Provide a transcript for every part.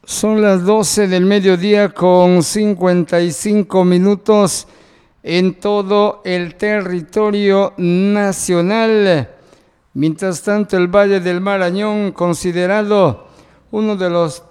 Son las 12 del mediodía con 55 minutos en todo el territorio nacional. Mientras tanto, el Valle del Marañón, considerado uno de los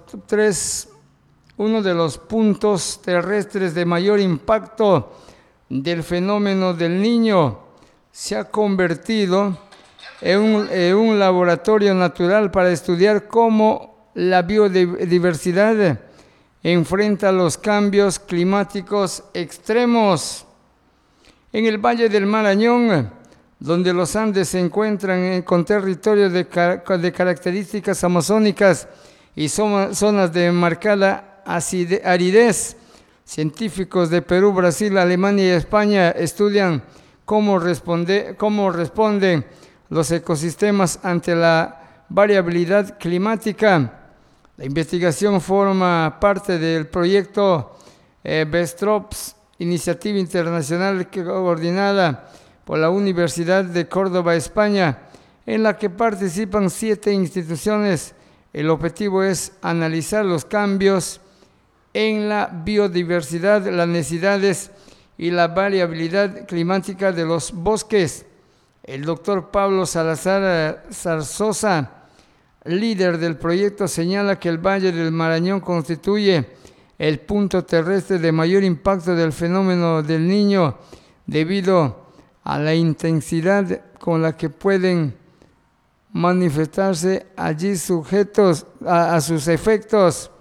puntos terrestres de mayor impacto del fenómeno del Niño, se ha convertido en un laboratorio natural para estudiar cómo la biodiversidad enfrenta los cambios climáticos extremos. En el Valle del Marañón, donde los Andes se encuentran con territorios de características amazónicas y zonas de marcada aridez, científicos de Perú, Brasil, Alemania y España estudian cómo responden los ecosistemas ante la variabilidad climática. La investigación forma parte del proyecto BESTROPS, iniciativa internacional coordinada por la Universidad de Córdoba, España, en la que participan 7 instituciones. El objetivo es analizar los cambios en la biodiversidad, las necesidades y la variabilidad climática de los bosques. El doctor Pablo Salazar Zarzosa, líder del proyecto, señala que el Valle del Marañón constituye el punto terrestre de mayor impacto del fenómeno del Niño debido a la intensidad con la que pueden manifestarse allí sujetos a sus efectos.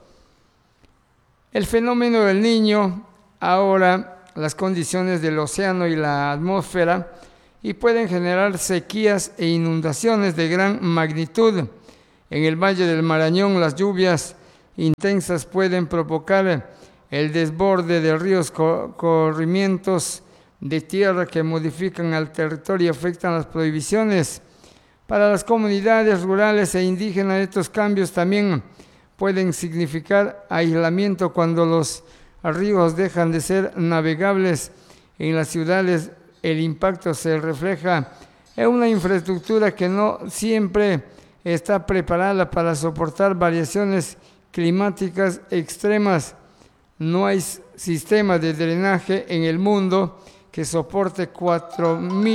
El fenómeno del Niño ahora las condiciones del océano y la atmósfera y pueden generar sequías e inundaciones de gran magnitud. En el Valle del Marañón, las lluvias intensas pueden provocar el desborde de ríos, corrimientos de tierra que modifican al territorio y afectan las prohibiciones. Para las comunidades rurales e indígenas, estos cambios también pueden significar aislamiento cuando los ríos dejan de ser navegables. En las ciudades, el impacto se refleja en una infraestructura que no siempre está preparada para soportar variaciones climáticas extremas. No hay sistema de drenaje en el mundo que soporte 4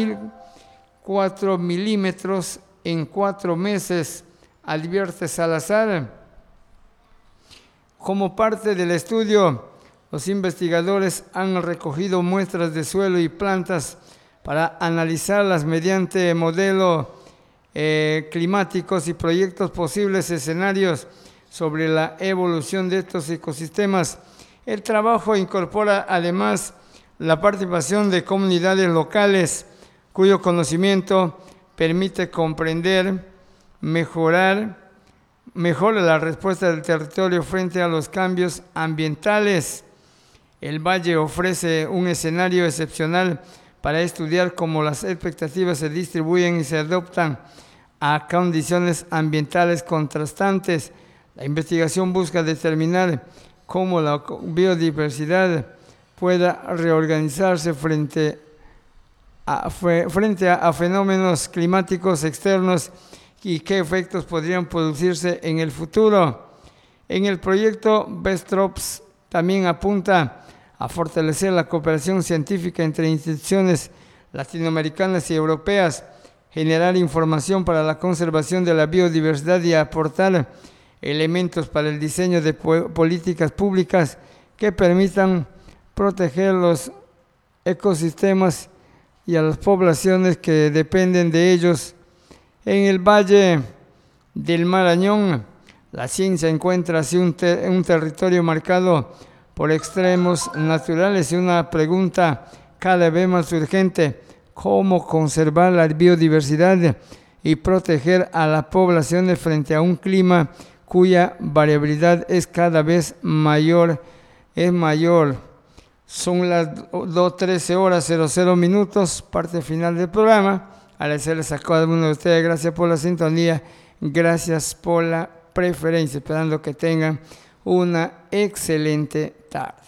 milímetros en 4 meses, advierte Salazar. Como parte del estudio, los investigadores han recogido muestras de suelo y plantas para analizarlas mediante modelos climáticos y proyectos posibles escenarios sobre la evolución de estos ecosistemas. El trabajo incorpora además la participación de comunidades locales, cuyo conocimiento permite comprender, mejora la respuesta del territorio frente a los cambios ambientales. El valle ofrece un escenario excepcional para estudiar cómo las expectativas se distribuyen y se adoptan a condiciones ambientales contrastantes. La investigación busca determinar cómo la biodiversidad pueda reorganizarse frente a fenómenos climáticos externos y qué efectos podrían producirse en el futuro. En el proyecto BESTROPS también apunta a fortalecer la cooperación científica entre instituciones latinoamericanas y europeas, generar información para la conservación de la biodiversidad y aportar elementos para el diseño de políticas públicas que permitan proteger los ecosistemas y a las poblaciones que dependen de ellos. En el Valle del Marañón, la ciencia encuentra así un territorio marcado por extremos naturales y una pregunta cada vez más urgente: ¿cómo conservar la biodiversidad y proteger a las poblaciones frente a un clima cuya variabilidad es cada vez mayor? Son las 13:00, parte final del programa. Agradecerles a cada uno de ustedes, gracias por la sintonía, gracias por la preferencia, esperando que tengan una excelente tarde.